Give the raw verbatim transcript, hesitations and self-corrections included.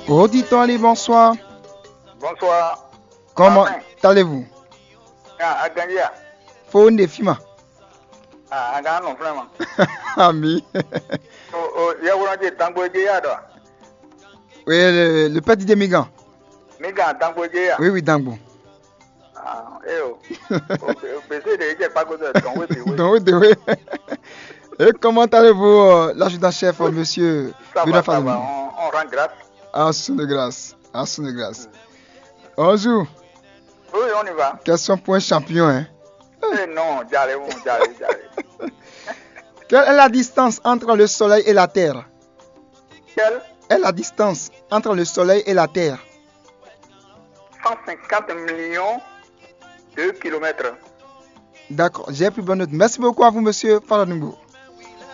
Auditeur Ali, bonsoir. Bonsoir. Comment Martin. allez-vous? Ah, à gagner. Faut une défi, ma. Ah, à gagner, non, vraiment. Ami. Oh, oh, il y a un peu tango de yado. Oui, le, le petit demi-gant. Méga tango de yado. Oui, oui, Dangbo. Ah, eh oh. Au P C de j'ai pas que de ton oui, oui. Donc, oui, oui. Et comment allez-vous, euh, l'adjudant-chef, euh, monsieur Ça va, Benoît ça va, Fademi? on, on rend grâce. Action de grâce. Action de grâce. Bonjour. Oui, on y va. Question pour un champion, hein. Eh non, j'allais, j'allais, j'allais. Quelle est la distance entre le soleil et la terre? Quelle Est la distance entre le soleil et la terre? cent cinquante millions de kilomètres. D'accord, j'ai pris bonne note. Merci beaucoup à vous, monsieur Faladungo.